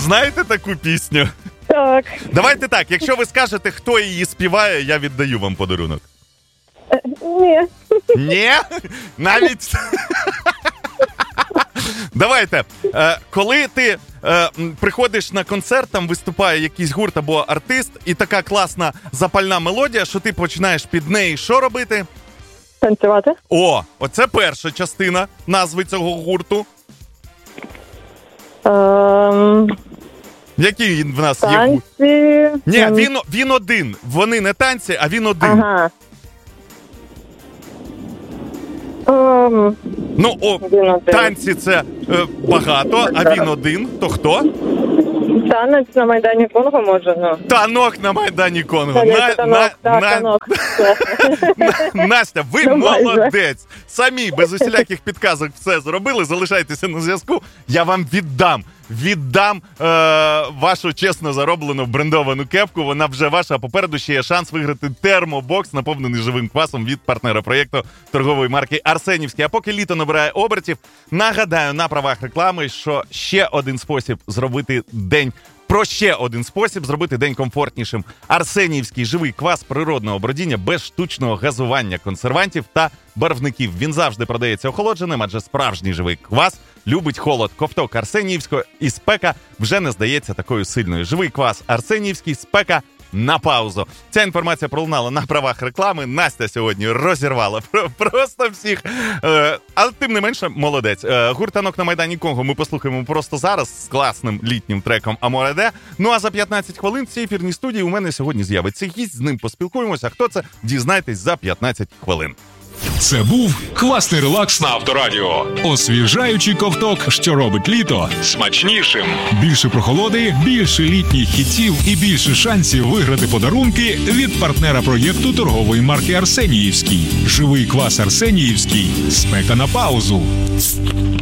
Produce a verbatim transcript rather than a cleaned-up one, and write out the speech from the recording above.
Знаєте таку пісню? Так. Давайте так, якщо ви скажете, хто її співає, я віддаю вам подарунок. Е, Ні. Ні? Навіть... Давайте, е, коли ти е, приходиш на концерт, там виступає якийсь гурт або артист, і така класна запальна мелодія, що ти починаєш під неї що робити? Танцювати? О, оце перша частина назви цього гурту. Ем, Який він в нас є гурт? танці. Ні, Ем, він, він один. Вони не танці, а він один. Ага. Ем, Ну, о, він один. танці це е, багато, а він один. То хто? Танець на Майдані Конго, може, ну. Танок на Майдані Конго. Танець, На- танок, на- так, на- танок. На- Настя, ви Ну, майже. молодець. Самі, без усіляких підказок все зробили. Залишайтеся на зв'язку. Я вам віддам. Віддам е- вашу чесно зароблену брендовану кепку. Вона вже ваша. А попереду ще є шанс виграти термобокс, наповнений живим квасом від партнера проєкту торгової марки Арсенівський. А поки літо набирає обертів, нагадаю на правах реклами, що ще один спосіб зробити день Про ще один спосіб зробити день комфортнішим. Арсенівський живий квас природного бродіння без штучного газування, консервантів та барвників. Він завжди продається охолодженим, адже справжній живий квас любить холод. Ковток Арсенівського і спека вже не здається такою сильною. Живий квас Арсенівський, спека на паузу. Ця інформація пролунала на правах реклами. Настя сьогодні розірвала просто всіх. Е, але тим не менше, молодець. Е, гурт «Танок на Майдані Конго» ми послухаємо просто зараз з класним літнім треком «Аморе Де». Ну а за п'ятнадцять хвилин в цій ефірній студії у мене сьогодні з'явиться гість. З ним поспілкуємося. Хто це? Дізнайтесь за п'ятнадцять хвилин. Це був класний релакс на Авторадіо. Освіжаючий ковток, що робить літо смачнішим. Більше прохолоди, більше літніх хітів і більше шансів виграти подарунки від партнера проєкту торгової марки Арсеніївський. Живий квас Арсеніївський. Спека на паузу.